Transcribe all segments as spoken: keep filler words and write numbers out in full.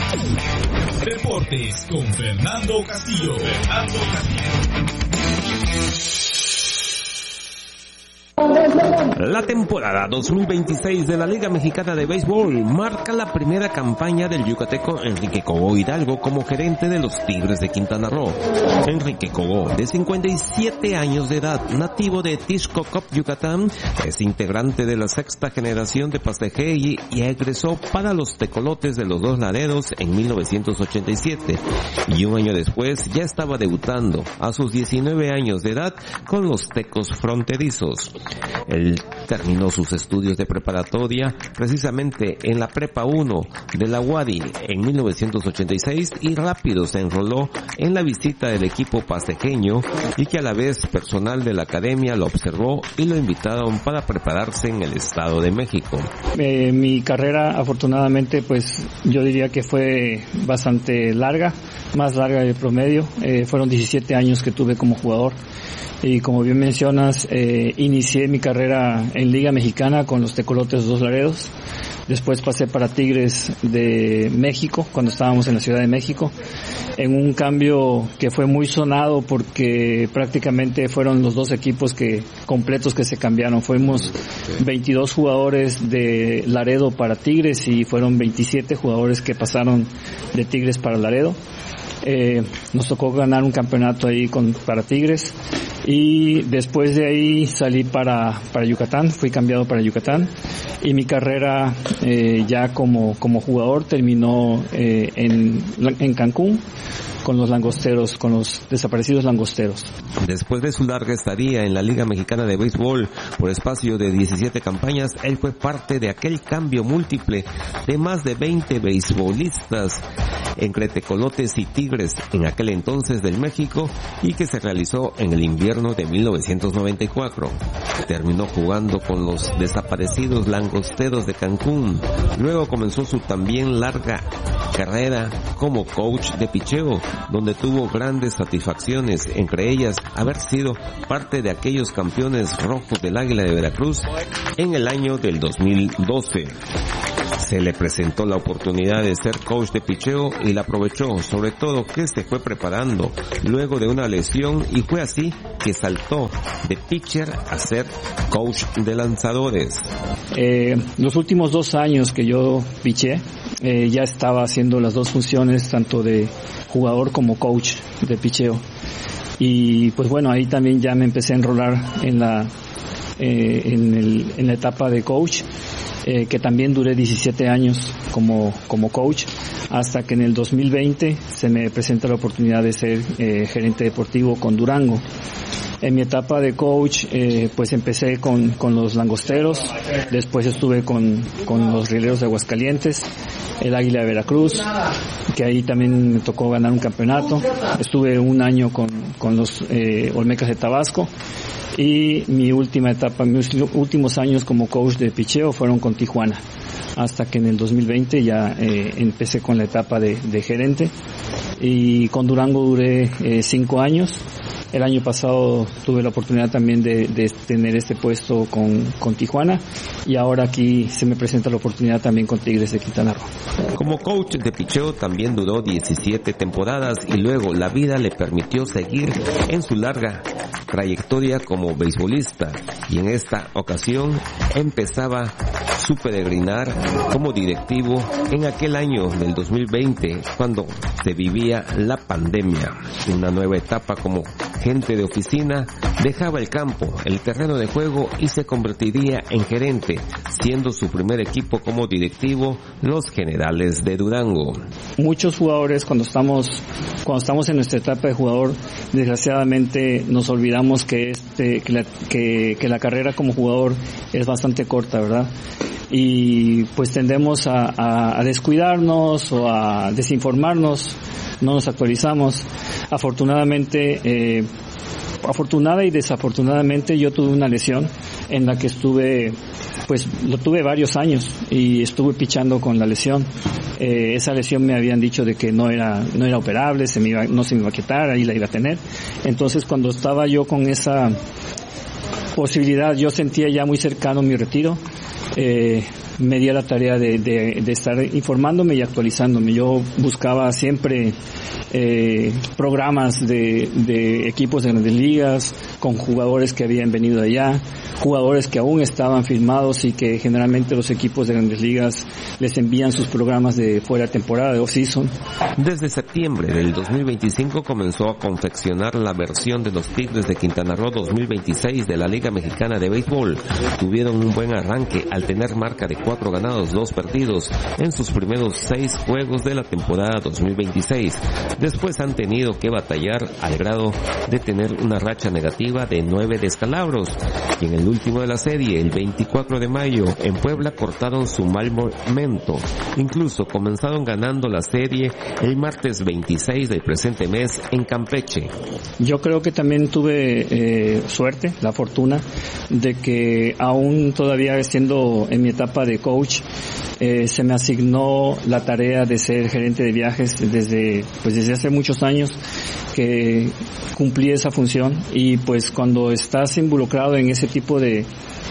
Deportes con Fernando Castillo. Fernando Castillo. La temporada dos mil veintiséis de la Liga Mexicana de Béisbol marca la primera campaña del yucateco Enrique Cogó Hidalgo como gerente de los Tigres de Quintana Roo. Enrique Cogó, de cincuenta y siete años de edad, nativo de Tixcocop, Yucatán, es integrante de la sexta generación de Pastejeí y egresó para los Tecolotes de los Dos Laredos en mil novecientos ochenta y siete, y un año después ya estaba debutando a sus diecinueve años de edad con los Tecos Fronterizos. Él terminó sus estudios de preparatoria precisamente en la Prepa uno de la U A D I en mil novecientos ochenta y seis y rápido se enroló en la visita del equipo pastejeño, y que a la vez personal de la academia lo observó y lo invitaron para prepararse en el Estado de México. Eh, mi carrera, afortunadamente, pues yo diría que fue bastante larga, más larga del promedio. Eh, fueron diecisiete años que tuve como jugador. Y como bien mencionas, eh, inicié mi carrera en Liga Mexicana con los Tecolotes Dos Laredos. Después pasé para Tigres de México, cuando estábamos en la Ciudad de México, en un cambio que fue muy sonado porque prácticamente fueron los dos equipos que completos que se cambiaron. Fuimos veintidós jugadores de Laredo para Tigres y fueron veintisiete jugadores que pasaron de Tigres para Laredo. Eh, nos tocó ganar un campeonato ahí con, para Tigres, y después de ahí salí para, para Yucatán, fui cambiado para Yucatán, y mi carrera eh, ya como, como jugador terminó eh, en, en Cancún, con los langosteros, con los desaparecidos langosteros. Después de su larga estadía en la Liga Mexicana de Béisbol por espacio de diecisiete campañas, él fue parte de aquel cambio múltiple de más de veinte beisbolistas entre Tecolotes y Tigres en aquel entonces del México, y que se realizó en el invierno de mil novecientos noventa y cuatro. Terminó jugando con los desaparecidos langosteros de Cancún. Luego comenzó su también larga carrera como coach de picheo, donde tuvo grandes satisfacciones, entre ellas haber sido parte de aquellos campeones rojos del Águila de Veracruz en el año del dos mil doce. Se le presentó la oportunidad de ser coach de picheo y la aprovechó, sobre todo que se fue preparando luego de una lesión, y fue así que saltó de pitcher a ser coach de lanzadores. Eh, los últimos dos años que yo piché, eh, ya estaba haciendo las dos funciones, tanto de jugador como coach de picheo. Y pues bueno, ahí también ya me empecé a enrolar en la, eh, en el, en la etapa de coach. Eh, que también duré diecisiete años como, como coach, hasta que en el dos mil veinte se me presenta la oportunidad de ser eh, gerente deportivo con Durango. En mi etapa de coach, eh, pues empecé con, con los langosteros, después estuve con, con los rieleros de Aguascalientes, el Águila de Veracruz, que ahí también me tocó ganar un campeonato. Estuve un año con, con los eh, Olmecas de Tabasco, y mi última etapa, mis últimos años como coach de picheo fueron con Tijuana, hasta que en el dos mil veinte ya eh, empecé con la etapa de, de gerente, y con Durango duré eh, cinco años. El año pasado tuve la oportunidad también de, de tener este puesto con, con Tijuana, y ahora aquí se me presenta la oportunidad también con Tigres de Quintana Roo. Como coach de picheo también duró diecisiete temporadas, y luego la vida le permitió seguir en su larga trayectoria como beisbolista, y en esta ocasión empezaba su peregrinar como directivo en aquel año del dos mil veinte, cuando se vivía la pandemia. Una nueva etapa como gente de oficina, dejaba el campo, el terreno de juego, y se convertiría en gerente, siendo su primer equipo como directivo los Generales de Durango. Muchos jugadores, cuando estamos cuando estamos en nuestra etapa de jugador, desgraciadamente nos olvidamos que este que la, que, que la carrera como jugador es bastante corta, ¿verdad? Y pues tendemos a, a, a descuidarnos o a desinformarnos, no nos actualizamos. Afortunadamente, eh, afortunada y desafortunadamente, yo tuve una lesión en la que estuve, pues lo tuve varios años y estuve pichando con la lesión. Eh, esa lesión me habían dicho de que no era no era operable, se me iba, no se me iba a quitar, ahí la iba a tener. Entonces, cuando estaba yo con esa posibilidad, yo sentía ya muy cercano mi retiro. Eh, me di a la tarea de, de, de estar informándome y actualizándome. Yo buscaba siempre eh, programas de, de equipos de grandes ligas, con jugadores que habían venido de allá, jugadores que aún estaban firmados y que generalmente los equipos de grandes ligas les envían sus programas de fuera de temporada, de off-season. Desde septiembre del dos mil veinticinco comenzó a confeccionar la versión de los Tigres de Quintana Roo dos mil veintiséis de la Liga Mexicana de Béisbol. Tuvieron un buen arranque al tener marca de cuatro ganados, dos perdidos en sus primeros seis juegos de la temporada dos mil veintiséis. Después han tenido que batallar al grado de tener una racha negativa de nueve descalabros. Y en el último de la serie, el veinticuatro de mayo, en Puebla cortaron su mal momento. Incluso comenzaron ganando la serie el martes veintiséis del presente mes en Campeche. Yo creo que también tuve eh, suerte, la fortuna, de que aún todavía siendo en mi etapa de coach, eh, se me asignó la tarea de ser gerente de viajes desde, pues desde hace muchos años que cumplí esa función. Y pues cuando estás involucrado en ese tipo de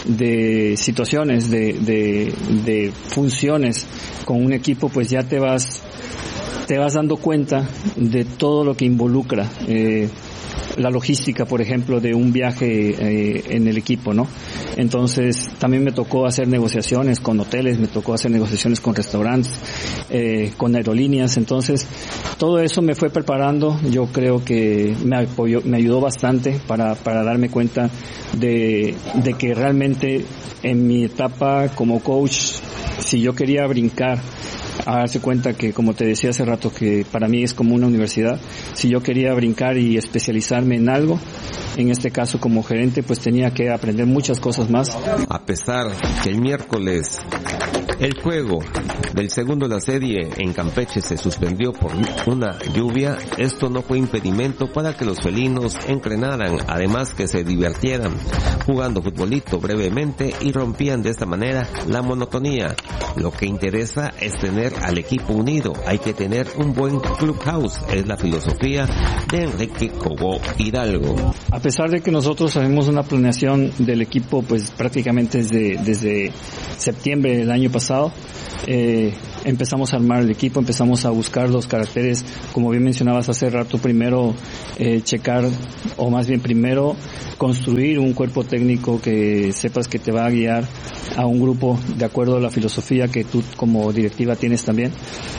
de situaciones, de, de, de funciones con un equipo, pues ya te vas te vas dando cuenta de todo lo que involucra eh, la logística, por ejemplo, de un viaje eh, en el equipo, ¿no? Entonces, también me tocó hacer negociaciones con hoteles, me tocó hacer negociaciones con restaurantes, eh, con aerolíneas. Entonces, todo eso me fue preparando. Yo creo que me apoyó, me ayudó bastante para, para darme cuenta de, de que realmente en mi etapa como coach, si yo quería brincar, a darse cuenta que, como te decía hace rato, que para mí es como una universidad. Si yo quería brincar y especializarme en algo, en este caso como gerente, pues tenía que aprender muchas cosas más. A pesar que el miércoles el juego del segundo de la serie en Campeche se suspendió por una lluvia, esto no fue impedimento para que los felinos entrenaran, además que se divirtieran jugando futbolito brevemente y rompían de esta manera la monotonía. Lo que interesa es tener al equipo unido, hay que tener un buen clubhouse, es la filosofía de Enrique Cobo Hidalgo. A pesar de que nosotros hacemos una planeación del equipo pues prácticamente desde, desde septiembre del año pasado, eh, empezamos a armar el equipo, empezamos a buscar los caracteres, como bien mencionabas hace rato, primero eh, checar, o más bien primero construir un cuerpo técnico que sepas que te va a guiar a un grupo de acuerdo a la filosofía que tú como directiva tienes también,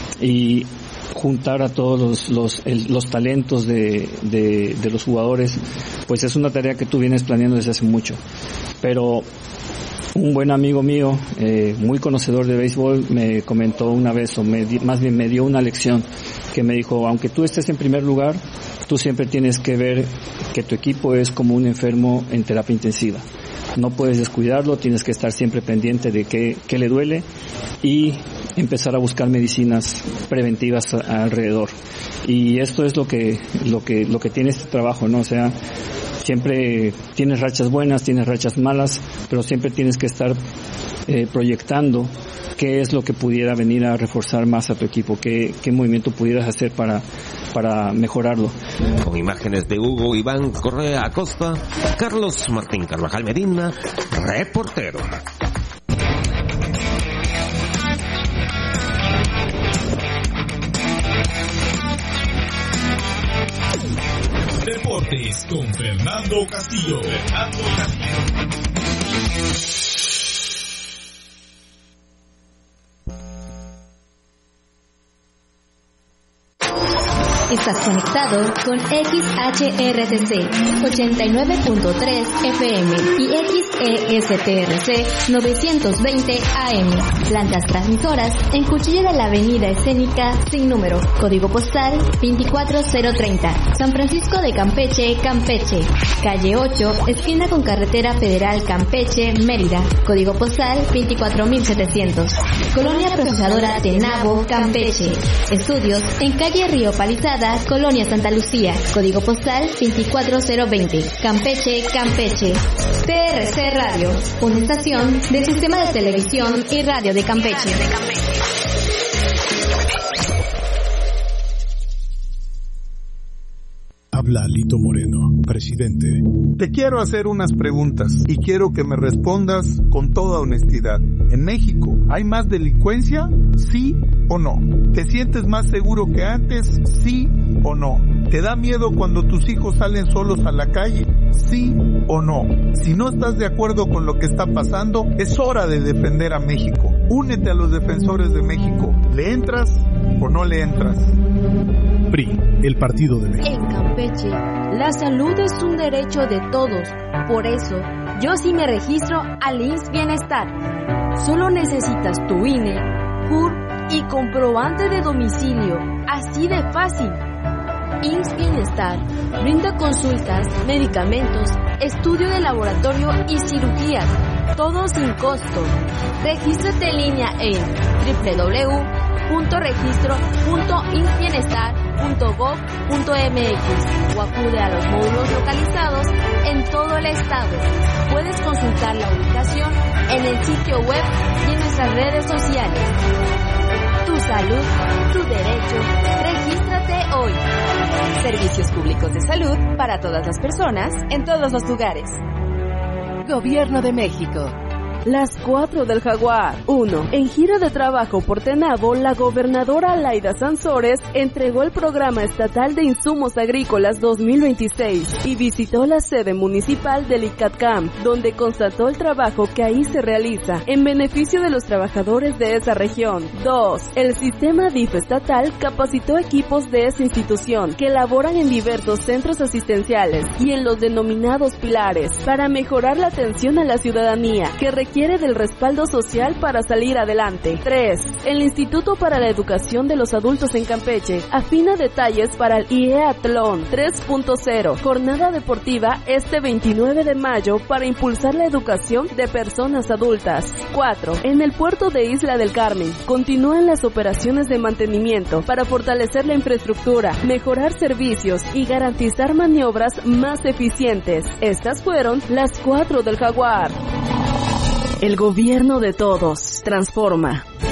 y juntar a todos los los, el, los talentos de, de, de los jugadores, pues es una tarea que tú vienes planeando desde hace mucho. Pero un buen amigo mío, eh, muy conocedor de béisbol, me comentó una vez, o me, más bien me dio una lección, que me dijo, aunque tú estés en primer lugar, tú siempre tienes que ver que tu equipo es como un enfermo en terapia intensiva. No puedes descuidarlo, tienes que estar siempre pendiente de qué, qué le duele y empezar a buscar medicinas preventivas a, alrededor. Y esto es lo que, lo que, lo que tiene este trabajo, ¿no? O sea, siempre tienes rachas buenas, tienes rachas malas, pero siempre tienes que estar eh, proyectando qué es lo que pudiera venir a reforzar más a tu equipo, qué, qué movimiento pudieras hacer para, para mejorarlo. Con imágenes de Hugo Iván Correa Acosta, Carlos Martín Carvajal Medina, reportero. Deportes con Fernando Castillo. Fernando Castillo. Estás conectado con X H R T C ochenta y nueve punto tres F M y X E S T R C novecientos veinte A M. Plantas transmisoras en Cuchilla de la Avenida Escénica sin número. Código postal veinticuatro cero treinta. San Francisco de Campeche, Campeche. Calle ocho, esquina con Carretera Federal Campeche, Mérida. Código postal veinticuatro mil setecientos. Colonia Procesadora Tenabo, Campeche. Estudios en calle Río Palizada, Colonia Santa Lucía, código postal veinticuatro cero veinte, Campeche, Campeche. T R C Radio, una estación del Sistema de Televisión y Radio de Campeche. Habla Alito Moreno, presidente. Te quiero hacer unas preguntas y quiero que me respondas con toda honestidad. ¿En México hay más delincuencia? ¿Sí o no? ¿Te sientes más seguro que antes? ¿Sí o no? ¿Te da miedo cuando tus hijos salen solos a la calle? ¿Sí o no? Si no estás de acuerdo con lo que está pasando, es hora de defender a México. Únete a los defensores de México. ¿Le entras o no le entras? P R I, el Partido de México. En Campeche, la salud es un derecho de todos. Por eso, yo sí me registro al I M S S Bienestar. Solo necesitas tu I N E, C U R y comprobante de domicilio. Así de fácil. I M S S Bienestar brinda consultas, medicamentos, estudio de laboratorio y cirugías, todo sin costo. Regístrate en línea en doble u doble u doble u punto registro punto i m s s bienestar punto gov punto m x o acude a los módulos localizados en todo el estado. Puedes consultar la ubicación en el sitio web y en nuestras redes sociales. Tu salud, tu derecho. Regístrate hoy. Servicios públicos de salud para todas las personas, en todos los lugares. Gobierno de México. Las cuatro del Jaguar. uno. En gira de trabajo por Tenabo, la gobernadora Laida Sansores entregó el Programa Estatal de Insumos Agrícolas dos mil veintiséis y visitó la sede municipal del ICATCAM, donde constató el trabajo que ahí se realiza en beneficio de los trabajadores de esa región. dos. El sistema D I F estatal capacitó equipos de esa institución que laboran en diversos centros asistenciales y en los denominados pilares para mejorar la atención a la ciudadanía que requiere del respaldo social para salir adelante. tres. El Instituto para la Educación de los Adultos en Campeche afina detalles para el IEATLON tres punto cero, jornada deportiva este veintinueve de mayo para impulsar la educación de personas adultas. cuatro. En el puerto de Isla del Carmen continúan las operaciones de mantenimiento para fortalecer la infraestructura, mejorar servicios y garantizar maniobras más eficientes. Estas fueron las cuatro del Jaguar. El gobierno de todos transforma.